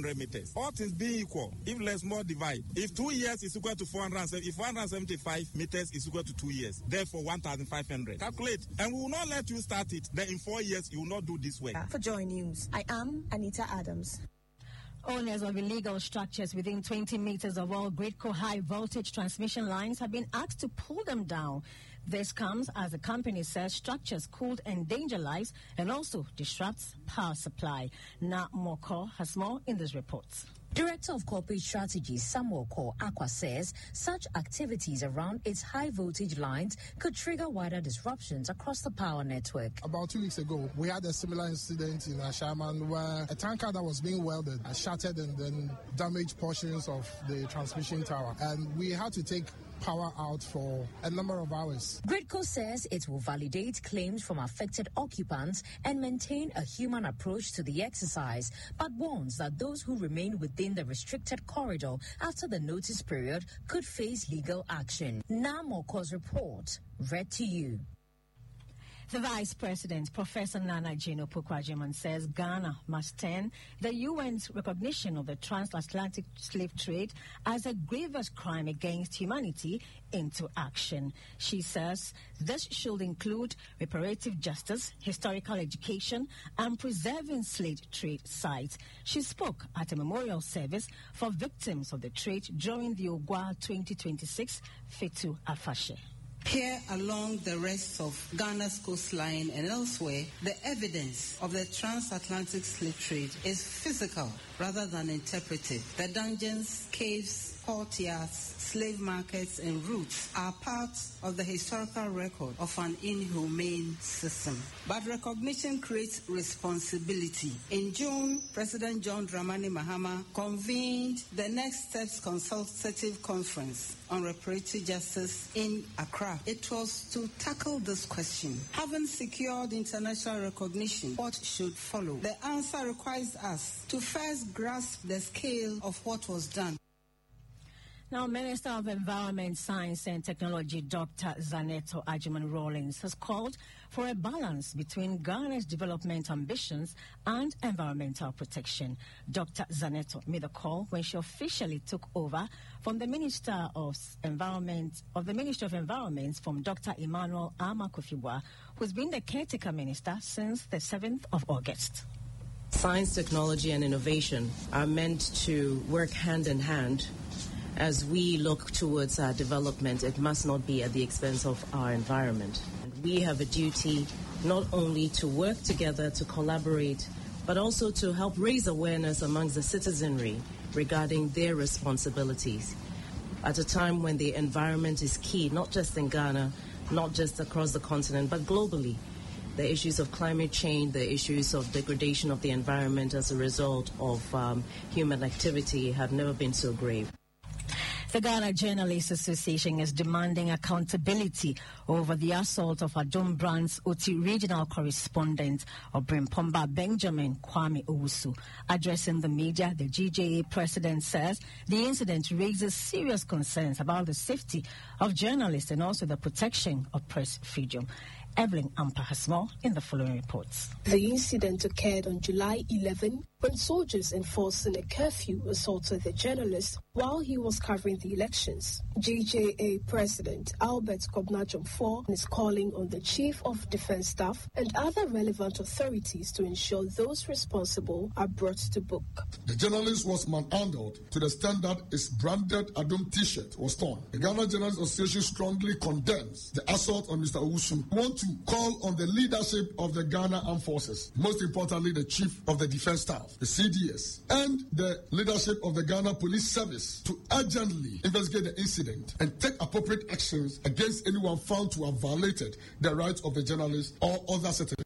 500 meters. All things being equal, if less more divide. If 2 years is equal to 470, if 475 meters is equal to 2 years, therefore 1,500. Calculate. And we will not let you start it. Then in 4 years, you will not do this way. For Joy News, I am Anita Adams. Owners of illegal structures within 20 meters of all GRIDCO high voltage transmission lines have been asked to pull them down. This comes as the company says structures could endanger lives and also disrupts power supply. Na Moko has more in this report. Director of Corporate Strategy Samuel Ko Aqua says such activities around its high voltage lines could trigger wider disruptions across the power network. About 2 weeks ago, we had a similar incident in Ashaman where a tanker that was being welded shattered and then damaged portions of the transmission tower. And we had to take power out for a number of hours. GRIDCO says it will validate claims from affected occupants and maintain a human approach to the exercise, but warns that those who remain within the restricted corridor after the notice period could face legal action. Namoko's report, read to you. The Vice President, Professor Nana Jane Opoku-Agyeman, says Ghana must turn the UN's recognition of the transatlantic slave trade as a grievous crime against humanity into action. She says this should include reparative justice, historical education, and preserving slave trade sites. She spoke at a memorial service for victims of the trade during the Ogwa 2026 Fetu Afashe. Here along the rest of Ghana's coastline and elsewhere, the evidence of the transatlantic slave trade is physical rather than interpretive. The dungeons, caves, courtyards, slave markets, and routes are part of the historical record of an inhumane system. But recognition creates responsibility. In June, President John Dramani Mahama convened the Next Steps Consultative Conference on Reparative Justice in Accra. It was to tackle this question. Having secured international recognition, what should follow? The answer requires us to first grasp the scale of what was done. Now, Minister of Environment, Science and Technology, Dr. Zaneto Agyeman-Rawlings, has called for a balance between Ghana's development ambitions and environmental protection. Dr. Zaneto made the call when she officially took over from the Minister of Environment from Dr. Emmanuel Ama Kofi-Boah, who's been the caretaker minister since the 7th of August. Science, technology, and innovation are meant to work hand in hand. As we look towards our development, it must not be at the expense of our environment. And we have a duty not only to work together, to collaborate, but also to help raise awareness amongst the citizenry regarding their responsibilities. At a time when the environment is key, not just in Ghana, not just across the continent, but globally. The issues of climate change, the issues of degradation of the environment as a result of human activity have never been so grave. The Ghana Journalists Association is demanding accountability over the assault of Adom Brand's Oti regional correspondent, Obrimpomba Benjamin Kwame Owusu. Addressing the media, the GJA president says the incident raises serious concerns about the safety of journalists and also the protection of press freedom. Evelyn Ampa has more in the following reports. The incident occurred on July 11 when soldiers enforcing a curfew assaulted the journalist while he was covering the elections. GJA President Albert Kobnajom-4 is calling on the Chief of Defense Staff and other relevant authorities to ensure those responsible are brought to book. The journalist was manhandled to the extent that his branded Adom T-shirt was torn. The Ghana Journalists Association strongly condemns the assault on Mr. Owusu. We want to call on the leadership of the Ghana Armed Forces, most importantly the Chief of the Defense Staff, the CDS, and the leadership of the Ghana Police Service to urgently investigate the incident and take appropriate actions against anyone found to have violated the rights of the journalists or other citizens.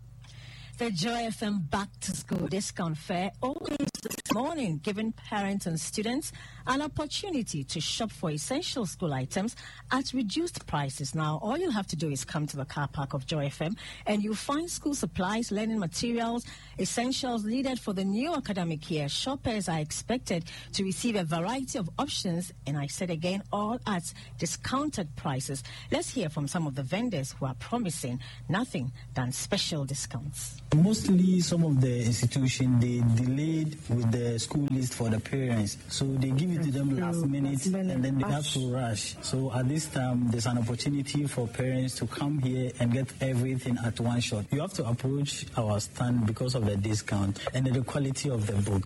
The Joy FM Back to School Discount Fair opens this morning, giving parents and students an opportunity to shop for essential school items at reduced prices. Now, all you'll have to do is come to the car park of Joy FM and you'll find school supplies, learning materials, essentials needed for the new academic year. Shoppers are expected to receive a variety of options, and I said again, all at discounted prices. Let's hear from some of the vendors who are promising nothing than special discounts. Mostly some of the institutions, they delayed with the school list for the parents. So they give it to them last minute and then they have to rush. So at this time, there's an opportunity for parents to come here and get everything at one shot. You have to approach our stand because of the discount and the quality of the book.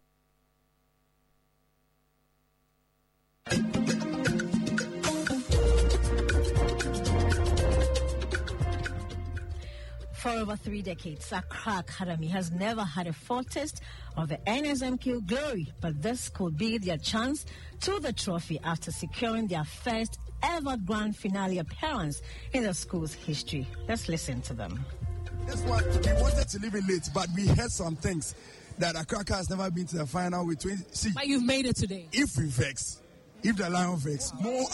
For over 3 decades, Accra Academy has never had a foretaste of the NSMQ glory, but this could be their chance to the trophy after securing their first ever grand finale appearance in the school's history. Let's listen to them. This one, we wanted to leave it late, but we heard some things that Accra has never been to the final with 20. See, but you've made it today. If we vex, if the Lion vex,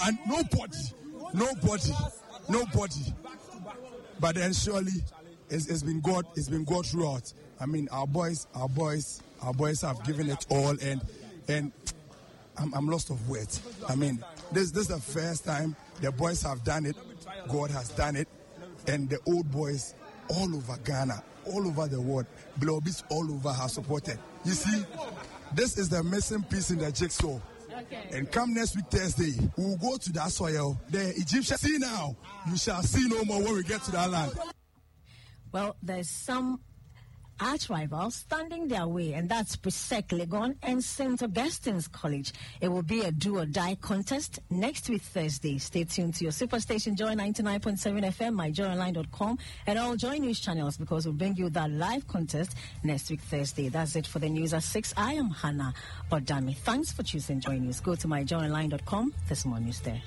nobody. But then surely it's been God throughout. I mean, our boys have given it all, and I'm lost of words. I mean, this is the first time the boys have done it. God has done it, and the old boys all over Ghana, all over the world, Globis all over have supported. You see, this is the missing piece in the jigsaw. Okay. And come next week Thursday, we will go to that soil. The Egyptians see now, you shall see no more when we get to that land. Well, there's some arch rivals standing their way, and that's Presec Legon and St. Augustine's College. It will be a do-or-die contest next week Thursday. Stay tuned to your superstation Joy 99.7 FM, myjoyonline.com, and all Joy News channels, because we'll bring you that live contest next week Thursday. That's it for the news at 6. I am Hannah Odami. Thanks for choosing Joy News. Go to myjoyonline.com. There's more news there.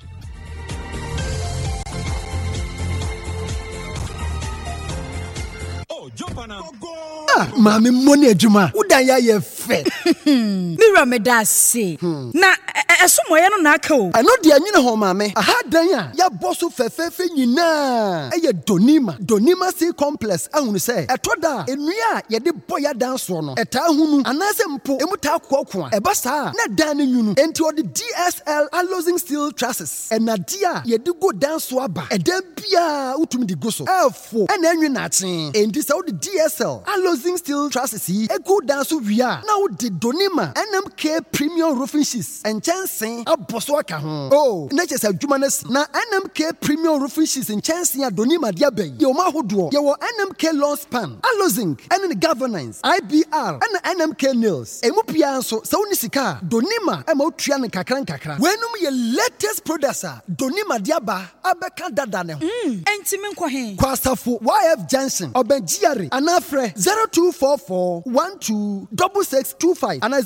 Mami money ejuma udanya ye fe Mira me da say na esomo ye no na aka o ano de anyine ho mami aha dan a ya boso fefefe nyina eye donima sea complex ahunu say etoda enua ye de boya dan so no eta hunu anase mpo emuta kokko a eba saa na dan ne nyunu enti odi DSL alloying steel trusses enadia ye de go dan so aba edan bia utumi di go so efo ena enwe na achen enti sa odi DSL alloying steel trusses yi egu dan so wia na odi donima NMK premium roofing sheets and chancing aboso aka ho oh na chese adwuma na NMK premium roofing sheets and chancing donima dia bay ye o ma hodo ye wo NMK long span alloying and the governance IBR and NMK nails emupia so sa woni sika donima e ma otua ne kakran wenum ye latest producer donima dia ba abeka dada ne ho enti me nkɔ he kwasafo YF Johnson obenjiare anafre 0244126625 and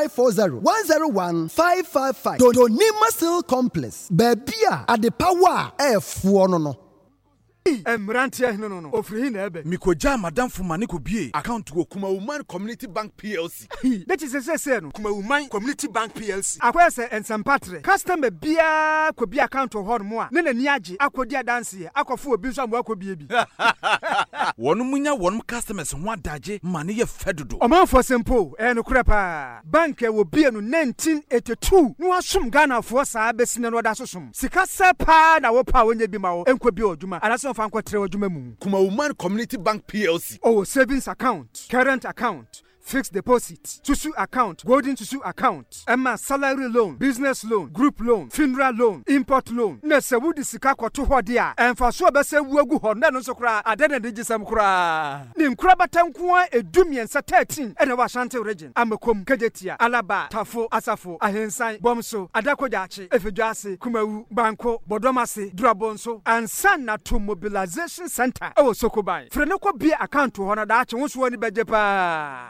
0540101555 donima steel complex babia ade power efuo no Emrantia no ofri na ebe mikoja madam fumane ko bie account wo Kumawuman Community Bank PLC that is say no Kumawuman Community Bank PLC akwese ensempatre customer bia ko bia account ho no a ne nani age akodi adanse akofo obi so am akobie bi wonu munya wonu customers ho adaje mane ye fedodo omanfo simple no krepa bank e wo bie no 1982 no asom Ghana fo saa besine no da sosom sika sepa na wo pa wonya bi ma wo enko bi odwuma anaso Kumawuman Community Bank PLC. Oh, savings account, current account, fixed deposit, Tusu account, golden Tusu account, Emma salary loan, business loan, group loan, funeral loan, import loan. Nese wudi sika kwa tu hodia. Enfasua bese wuegu honda nonso kura adene digisam kura. Ni mkura batankuwa edumien sa 13 ene wa Ashanti region. Amekom, Kejetia, Alaba, Tafo, Asafo, Ahensai, Bomso, Adakojachi, Efejuasi, Kumawu, Banko, Bodomasi, Durabonso, and Sana to Mobilization Center. Oh, Sokobai. Frenoko be account to honor dachi wonsuwani bejepa.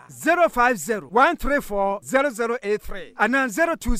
050-134-0083 and then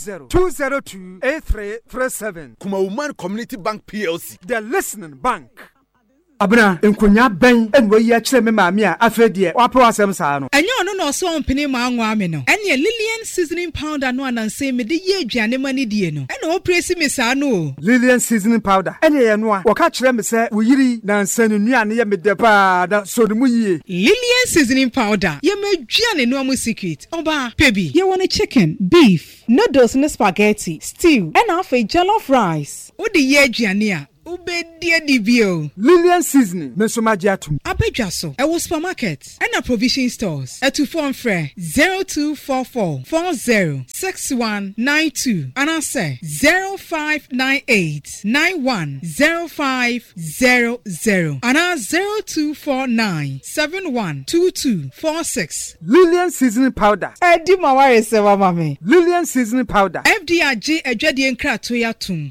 020-202-8337. Kumawuman Community Bank PLC. The listening bank. Abna enkonya ben enwo yi akire me maami a afedie wapo asem saa no enye ono no so ompini ma anwa me no ene Lillian seasoning powder no ananse me de ye aduane mani die no ene o presi me saa no Lillian seasoning powder ene ye no a woka kire me se wo yiri na nsanu nuane ye me de pa da so de mu yie Lillian seasoning powder ye ma aduane no amu secret oba pebi ye want chicken beef noodles no spaghetti stew and half a jollof rice o de ye aduane a Ubedia dibio. Lillian seasoning. Mesomagiatum. Abedjaso. Ewo supermarket. And a provision stores. To phone fre 0244 40 6192. And I say 0598 910500. And I 0249 712246. Lillian seasoning powder. Edi maware sewa mami. Lillian seasoning powder. FDRG ejedi enkra toyatum.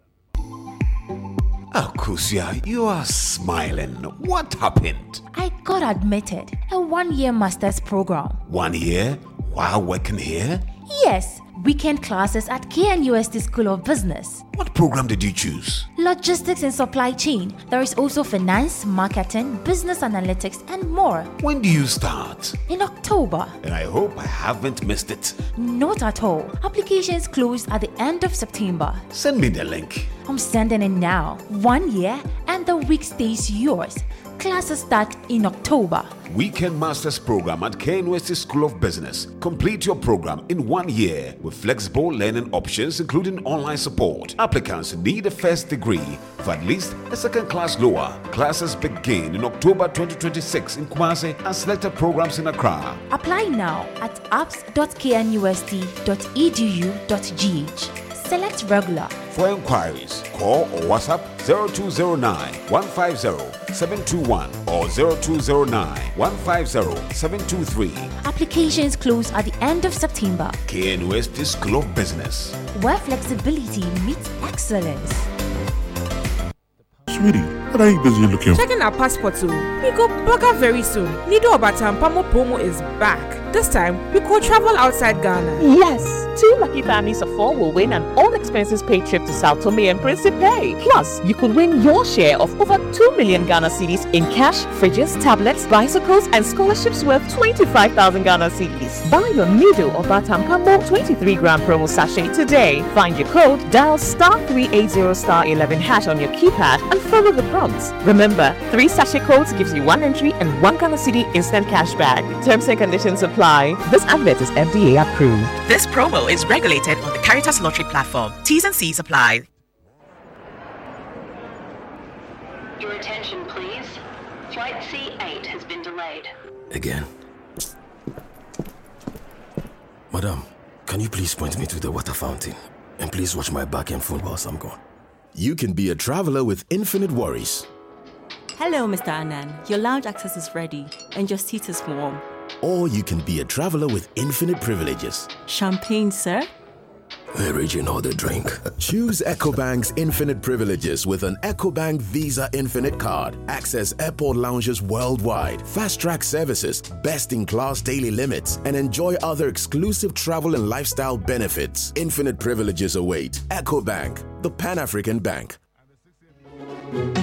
Akusia, you are smiling. What happened? I got admitted. A 1-year master's program. 1 year? While working here? Yes. Weekend classes at KNUST School of Business. What program did you choose? Logistics and supply chain. There is also finance, marketing, business analytics, and more. When do you start? In October. And I hope I haven't missed it. Not at all. Applications close at the end of September. Send me the link. I'm sending it now. 1 year and the week stays yours. Classes start in October. Weekend Masters Program at KNUST School of Business. Complete your program in 1 year with flexible learning options including online support. Applicants need a first degree for at least a second class lower. Classes begin in October 2026 in Kumasi and selected programs in Accra. Apply now at apps.knust.edu.gh. Select regular. For inquiries, call or WhatsApp 0209 150 721 or 0209 150 723. Applications close at the end of September. KNUST School of Business, where flexibility meets excellence. Sweetie, what are you busy looking for? Checking our passports. We go Baga very soon. Nido Obatam Pamo Pomo is back. This time, we could travel outside Ghana. Yes! 2 lucky families of 4 will win an all-expenses-paid trip to Sao Tome and Principe. Plus, you could win your share of over 2 million Ghana cedis in cash, fridges, tablets, bicycles, and scholarships worth 25,000 Ghana cedis. Buy your Nido or Batam Pambo 23-gram promo sachet today. Find your code, dial *380*11# on your keypad, and follow the prompts. Remember, 3 sachet codes gives you 1 entry and 1 Ghana cedi instant cash back. Terms and conditions apply. This advert is FDA approved. This promo is regulated on the Caritas Lottery platform. T's and C's apply. Your attention, please. Flight C8 has been delayed. Again. Madam, can you please point me to the water fountain? And please watch my back and phone whilst I'm gone. You can be a traveler with infinite worries. Hello, Mr. Anand. Your lounge access is ready and your seat is warm. Or you can be a traveler with infinite privileges. Champagne, sir? Original the drink. Choose EcoBank's infinite privileges with an EcoBank Visa Infinite card. Access airport lounges worldwide, fast-track services, best-in-class daily limits, and enjoy other exclusive travel and lifestyle benefits. Infinite privileges await. EcoBank, the Pan-African Bank.